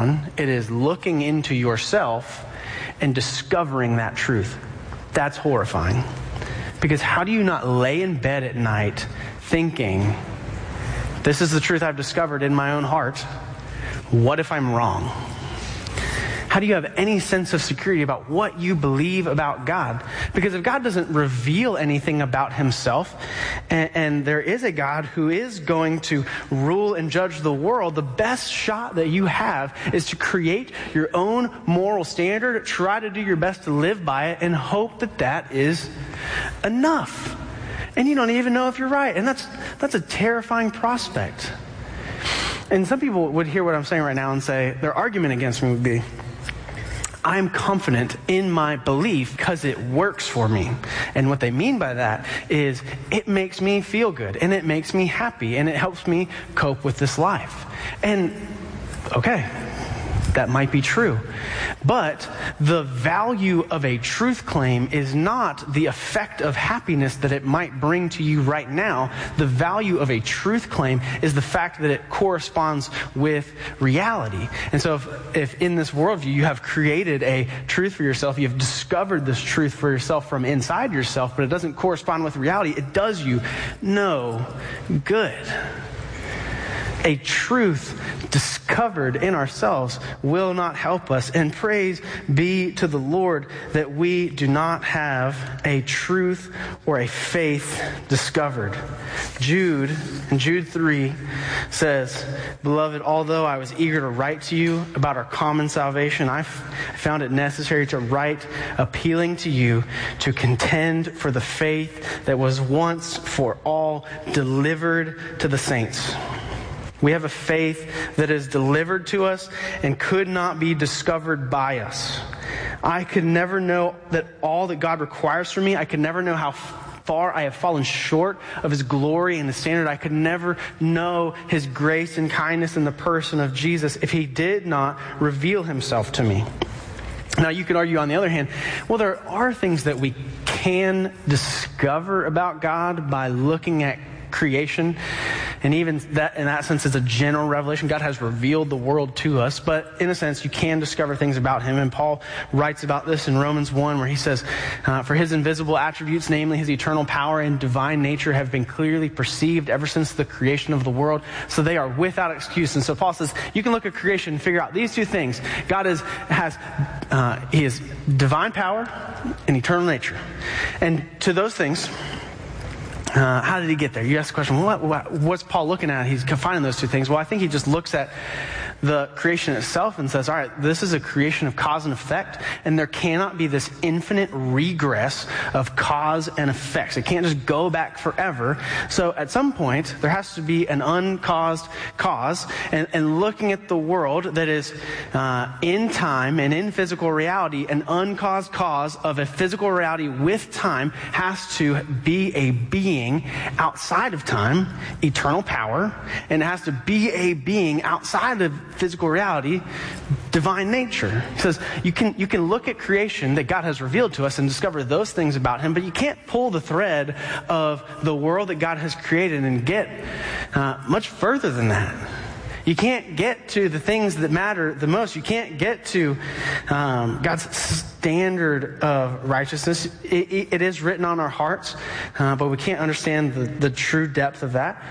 one. It is looking into yourself and discovering that truth. That's horrifying. Because how do you not lay in bed at night thinking, this is the truth I've discovered in my own heart. What if I'm wrong? How do you have any sense of security about what you believe about God? Because if God doesn't reveal anything about himself, and there is a God who is going to rule and judge the world, the best shot that you have is to create your own moral standard, try to do your best to live by it, and hope that that is enough. And you don't even know if you're right. And that's a terrifying prospect. And some people would hear what I'm saying right now and say, their argument against me would be, I'm confident in my belief because it works for me. And what they mean by that is it makes me feel good and it makes me happy and it helps me cope with this life. And okay, that might be true. But the value of a truth claim is not the effect of happiness that it might bring to you right now. The value of a truth claim is the fact that it corresponds with reality. And so if in this worldview you have created a truth for yourself, you've discovered this truth for yourself from inside yourself, but it doesn't correspond with reality, it does you no good. A truth discovered in ourselves will not help us. And praise be to the Lord that we do not have a truth or a faith discovered. Jude, in Jude 3, says, Beloved, although I was eager to write to you about our common salvation, I found it necessary to write appealing to you to contend for the faith that was once for all delivered to the saints. We have a faith that is delivered to us and could not be discovered by us. I could never know that all that God requires from me. I could never know how far I have fallen short of his glory and the standard. I could never know his grace and kindness in the person of Jesus if he did not reveal himself to me. Now, you could argue on the other hand, well, there are things that we can discover about God by looking at creation. And even that, in that sense, is a general revelation. God has revealed the world to us, but in a sense, you can discover things about him. And Paul writes about this in Romans 1, where he says, for his invisible attributes, namely his eternal power and divine nature, have been clearly perceived ever since the creation of the world, so they are without excuse. And so Paul says, you can look at creation and figure out these two things. God he is divine power and eternal nature. And to those things, how did he get there? You ask the question, what's Paul looking at? He's confining those two things. Well, I think he just looks at the creation itself and says, all right, this is a creation of cause and effect, and there cannot be this infinite regress of cause and effects. It can't just go back forever. So at some point, there has to be an uncaused cause, and looking at the world that is in time and in physical reality, an uncaused cause of a physical reality with time has to be a being outside of time, eternal power, and it has to be a being outside of physical reality, divine nature. He says you can look at creation that God has revealed to us and discover those things about him, but you can't pull the thread of the world that God has created and get much further than that. You can't get to the things that matter the most. You can't get to God's standard of righteousness. It is written on our hearts, but we can't understand the true depth of that.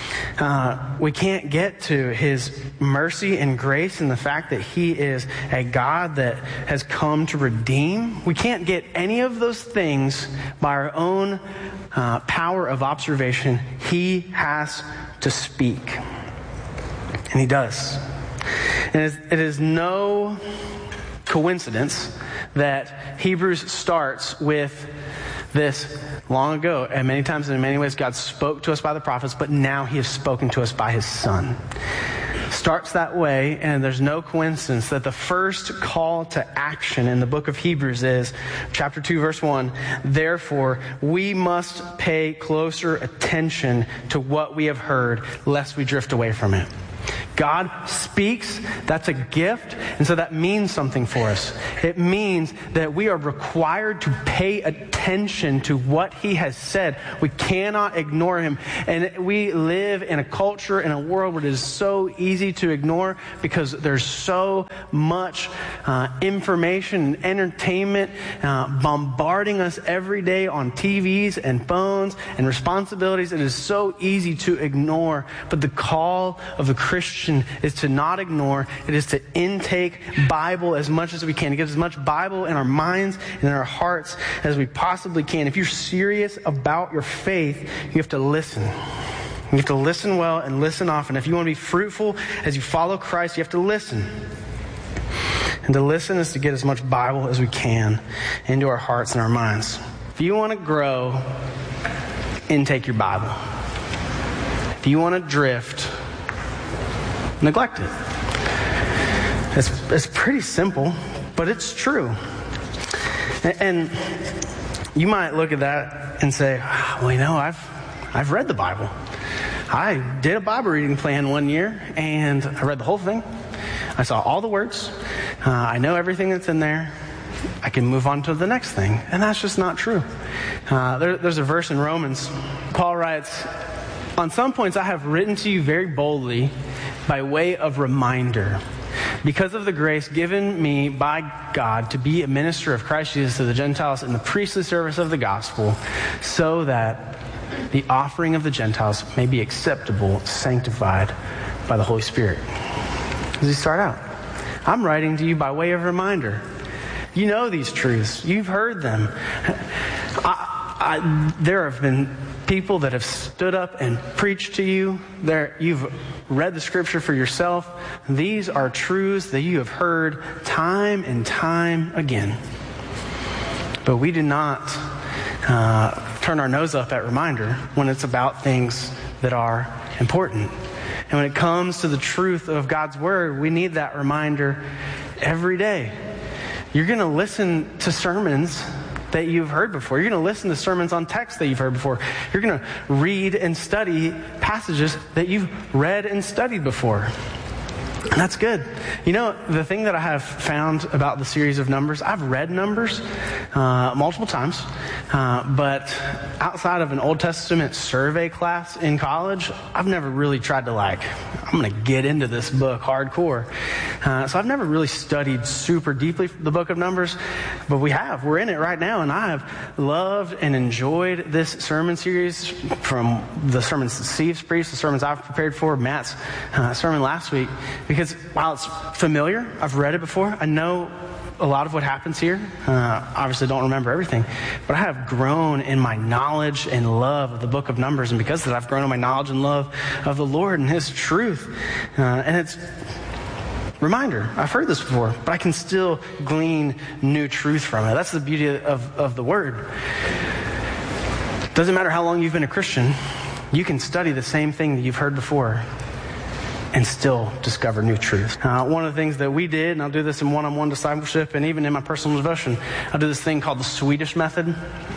We can't get to his mercy and grace and the fact that he is a God that has come to redeem. We can't get any of those things by our own power of observation. He has to speak. And he does. And it is no coincidence that Hebrews starts with this long ago. And many times and in many ways, God spoke to us by the prophets, but now he has spoken to us by his Son. Starts that way, and there's no coincidence that the first call to action in the book of Hebrews is chapter 2, verse 1. Therefore, we must pay closer attention to what we have heard, lest we drift away from it. God speaks, that's a gift, and so that means something for us. It means that we are required to pay attention attention to what he has said. We cannot ignore him. And we live in a culture, in a world where it is so easy to ignore because there's so much information and entertainment bombarding us every day on TVs and phones and responsibilities. It is so easy to ignore. But the call of the Christian is to not ignore. It is to intake Bible as much as we can, to get as much Bible in our minds and in our hearts as we possibly can. If you're serious about your faith, you have to listen. You have to listen well and listen often. If you want to be fruitful as you follow Christ, you have to listen. And to listen is to get as much Bible as we can into our hearts and our minds. If you want to grow, intake your Bible. If you want to drift, neglect it. It's pretty simple, but it's true. And you might look at that and say, well, I've read the Bible. I did a Bible reading plan one year, and I read the whole thing. I saw all the words. I know everything that's in there. I can move on to the next thing. And that's just not true. There's a verse in Romans. Paul writes, on some points I have written to you very boldly by way of reminder, because of the grace given me by God to be a minister of Christ Jesus to the Gentiles in the priestly service of the gospel, so that the offering of the Gentiles may be acceptable, sanctified by the Holy Spirit. As you start out, I'm writing to you by way of reminder. You know these truths. You've heard them. There have been people that have stood up and preached to you. You've read the scripture for yourself. These are truths that you have heard time and time again. But we do not turn our nose up at reminder when it's about things that are important. And when it comes to the truth of God's word, we need that reminder every day. You're going to listen to sermons that you've heard before. You're going to listen to sermons on text that you've heard before. You're going to read and study passages that you've read and studied before. And that's good. You know, the thing that I have found about the series of Numbers, I've read Numbers multiple times, but outside of an Old Testament survey class in college, I've never really tried to I'm going to get into this book hardcore. So I've never really studied super deeply the book of Numbers, but we're in it right now, and I have loved and enjoyed this sermon series, from the sermons that Steve's preached, the sermons I've prepared for, Matt's sermon last week, because while it's familiar, I've read it before, I know a lot of what happens here. Obviously don't remember everything, but I have grown in my knowledge and love of the book of Numbers, and because of that, I've grown in my knowledge and love of the Lord and His truth. And it's reminder. I've heard this before, but I can still glean new truth from it. That's the beauty of the Word. Doesn't matter how long you've been a Christian, you can study the same thing that you've heard before and still discover new truth. One of the things that we did, and I'll do this in one-on-one discipleship and even in my personal devotion, I'll do this thing called the Swedish method.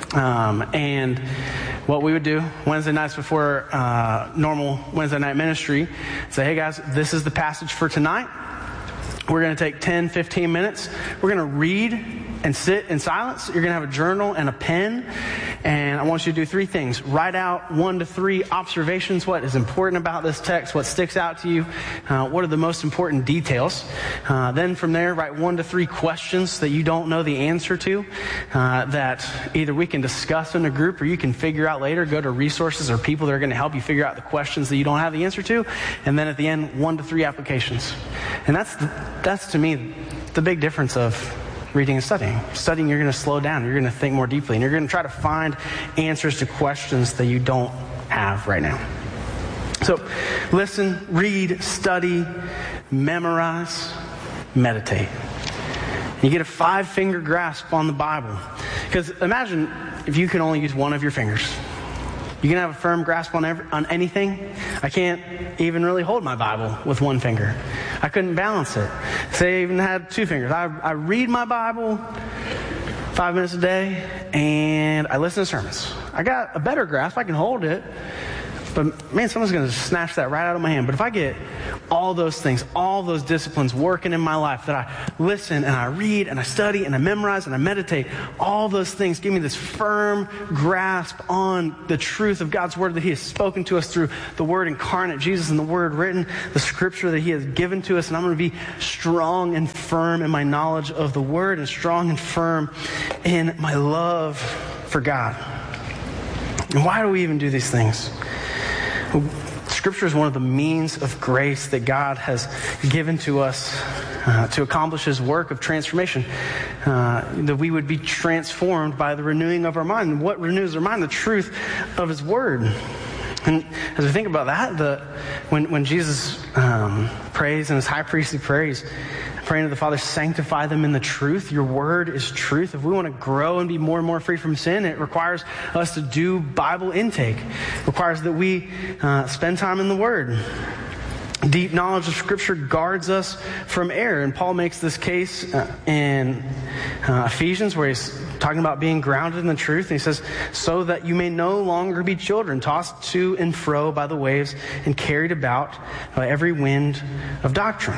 And what we would do Wednesday nights before normal Wednesday night ministry, say, hey guys, this is the passage for tonight. We're going to take 10, 15 minutes. We're going to read and sit in silence. You're going to have a journal and a pen. And I want you to do 3 things. Write out 1 to 3 observations. What is important about this text? What sticks out to you? What are the most important details? Then from there, write 1 to 3 questions that you don't know the answer to, that either we can discuss in a group or you can figure out later. Go to resources or people that are going to help you figure out the questions that you don't have the answer to. And then at the end, 1 to 3 applications. And that's to me the big difference of reading and studying. Studying, you're going to slow down. You're going to think more deeply. And you're going to try to find answers to questions that you don't have right now. So listen, read, study, memorize, meditate. You get a 5-finger grasp on the Bible. Because imagine if you can only use one of your fingers. You can have a firm grasp on anything. I can't even really hold my Bible with one finger. I couldn't balance it. Say I even had 2 fingers. I read my Bible 5 minutes a day, and I listen to sermons. I got a better grasp. I can hold it. But man, someone's going to snatch that right out of my hand. But if I get all those things, all those disciplines working in my life, that I listen and I read and I study and I memorize and I meditate, all those things give me this firm grasp on the truth of God's word that he has spoken to us through the word incarnate, Jesus, and the word written, the scripture that he has given to us. And I'm going to be strong and firm in my knowledge of the word and strong and firm in my love for God. And why do we even do these things? Scripture is one of the means of grace that God has given to us to accomplish his work of transformation, that we would be transformed by the renewing of our mind. What renews our mind? The truth of his word. And as we think about that, when Jesus prays in his high priestly praise, praying to the Father, sanctify them in the truth. Your word is truth. If we want to grow and be more and more free from sin, it requires us to do Bible intake. It requires that we spend time in the word. Deep knowledge of Scripture guards us from error. And Paul makes this case in Ephesians, where he's talking about being grounded in the truth. And he says, so that you may no longer be children, tossed to and fro by the waves and carried about by every wind of doctrine.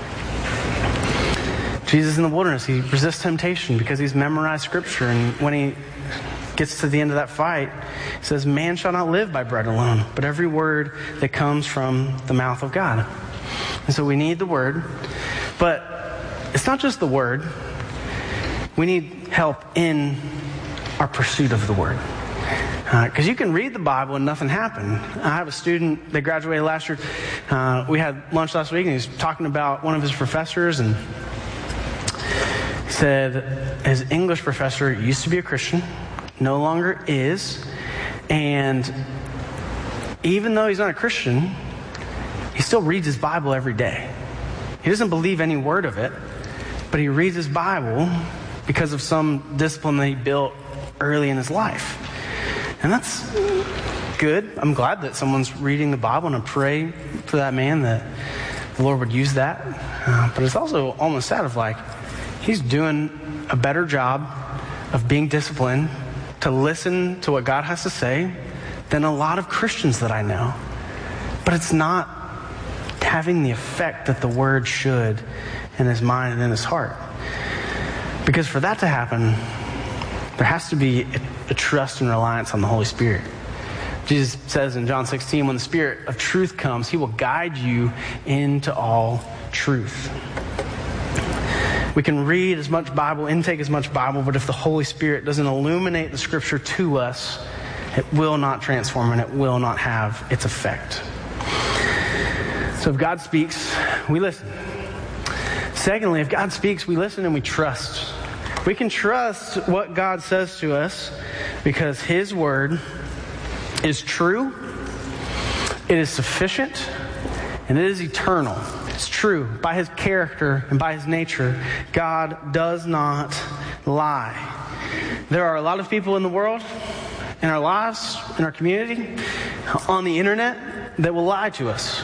Jesus in the wilderness, he resists temptation because he's memorized Scripture. And when he gets to the end of that fight, he says, man shall not live by bread alone, but every word that comes from the mouth of God. And so we need the word. But it's not just the word. We need help in our pursuit of the word. Because you can read the Bible and nothing happened. I have a student that graduated last year. We had lunch last week, and he was talking about one of his professors, and he said his English professor used to be a Christian, no longer is, and even though he's not a Christian, he still reads his Bible every day. He doesn't believe any word of it, but he reads his Bible because of some discipline that he built early in his life. And that's good. I'm glad that someone's reading the Bible, and I pray for that man that the Lord would use that. But it's also almost sad of like, he's doing a better job of being disciplined to listen to what God has to say than a lot of Christians that I know. But it's not having the effect that the word should in his mind and in his heart. Because for that to happen, there has to be a trust and reliance on the Holy Spirit. Jesus says in John 16, when the Spirit of truth comes, he will guide you into all truth. We can read as much Bible, intake as much Bible, but if the Holy Spirit doesn't illuminate the Scripture to us, it will not transform and it will not have its effect. So if God speaks, we listen. Secondly, if God speaks, we listen and we trust. We can trust what God says to us because his word is true, it is sufficient, and it is eternal. It's true. By his character and by his nature, God does not lie. There are a lot of people in the world, in our lives, in our community, on the internet that will lie to us.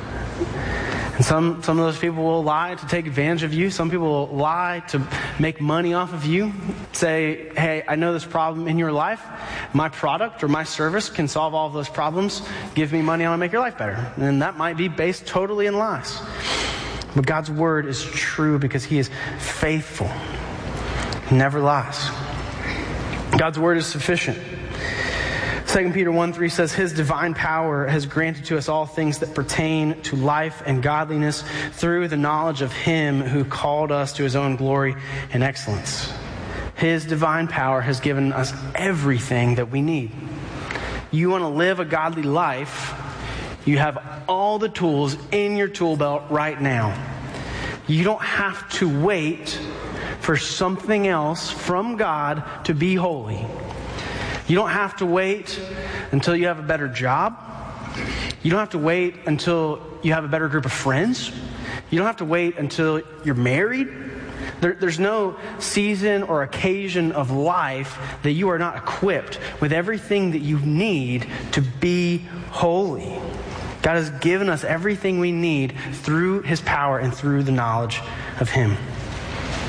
And some of those people will lie to take advantage of you. Some people will lie to make money off of you. Say, hey, I know this problem in your life. My product or my service can solve all of those problems. Give me money, I'll make your life better. And that might be based totally in lies. But God's word is true because he is faithful. He never lies. God's word is sufficient. 2 Peter 1:3 says, his divine power has granted to us all things that pertain to life and godliness through the knowledge of him who called us to his own glory and excellence. His divine power has given us everything that we need. You want to live a godly life, you have all the tools in your tool belt right now. You don't have to wait for something else from God to be holy. You don't have to wait until you have a better job. You don't have to wait until you have a better group of friends. You don't have to wait until you're married. There's no season or occasion of life that you are not equipped with everything that you need to be holy. God has given us everything we need through his power and through the knowledge of him.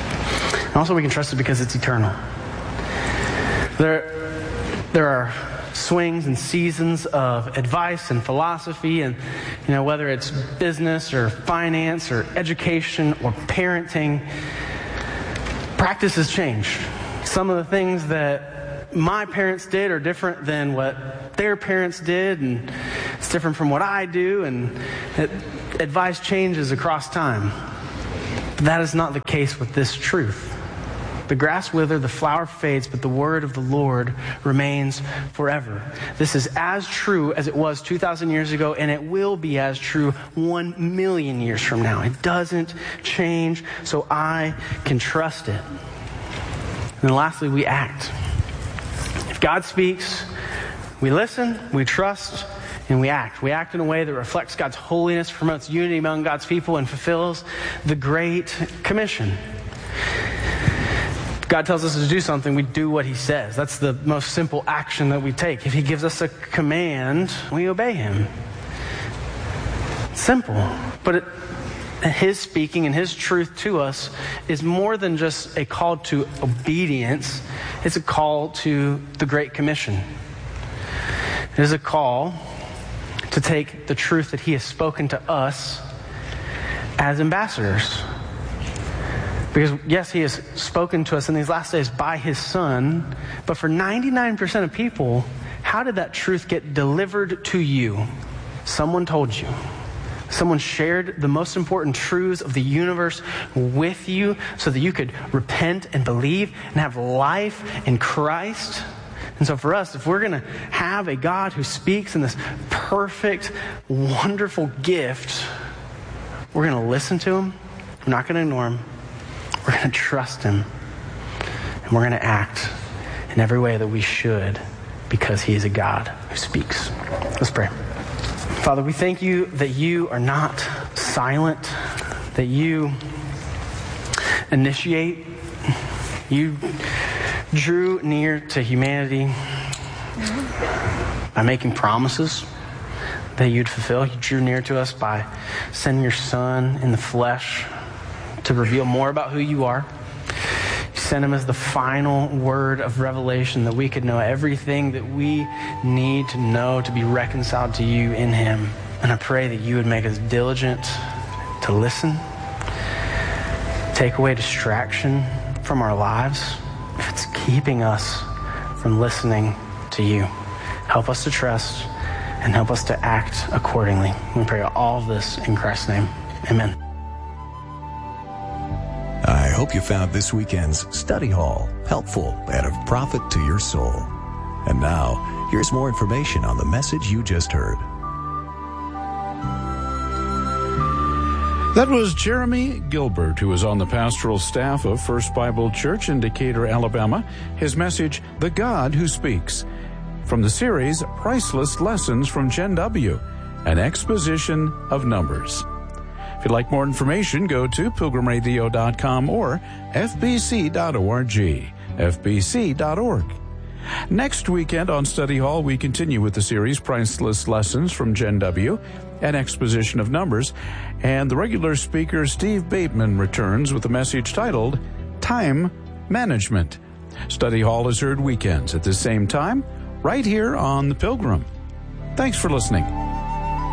And also we can trust it because it's eternal. There are swings and seasons of advice and philosophy, and whether it's business or finance or education or parenting, practices change. Some of the things that my parents did are different than what their parents did, and it's different from what I do, and advice changes across time. But that is not the case with this truth. The grass withers, the flower fades, but the word of the Lord remains forever. This is as true as it was 2,000 years ago, and it will be as true 1 million years from now. It doesn't change, so I can trust it. And then lastly, we act. If God speaks, we listen, we trust, and we act. We act in a way that reflects God's holiness, promotes unity among God's people, and fulfills the Great Commission. God tells us to do something, we do what He says. That's the most simple action that we take. If He gives us a command, we obey Him. Simple. But His speaking and His truth to us is more than just a call to obedience. It's a call to the Great Commission. It is a call to take the truth that He has spoken to us as ambassadors. Because, yes, He has spoken to us in these last days by His Son, but for 99% of people, how did that truth get delivered to you? Someone told you. Someone shared the most important truths of the universe with you so that you could repent and believe and have life in Christ. And so for us, if we're going to have a God who speaks in this perfect, wonderful gift, we're going to listen to Him. We're not going to ignore Him. We're going to trust Him, and we're going to act in every way that we should because He is a God who speaks. Let's pray. Father, we thank You that You are not silent, that You initiate. You drew near to humanity by making promises that You'd fulfill. You drew near to us by sending Your Son in the flesh to reveal more about who You are. You sent Him as the final word of revelation that we could know everything that we need to know to be reconciled to You in Him. And I pray that You would make us diligent to listen, take away distraction from our lives if it's keeping us from listening to You. Help us to trust and help us to act accordingly. We pray all of this in Christ's name. Amen. I hope you found this weekend's study hall helpful and of profit to your soul. And now, here's more information on the message you just heard. That was Jeremy Gilbert, who is on the pastoral staff of First Bible Church in Decatur, Alabama. His message, The God Who Speaks, from the series Priceless Lessons from Gen W, an exposition of numbers. If you'd like more information, go to pilgrimradio.com or fbc.org, fbc.org. Next weekend on Study Hall, we continue with the series Priceless Lessons from Gen W, an exposition of numbers, and the regular speaker Steve Bateman returns with a message titled Time Management. Study Hall is heard weekends at the same time, right here on The Pilgrim. Thanks for listening.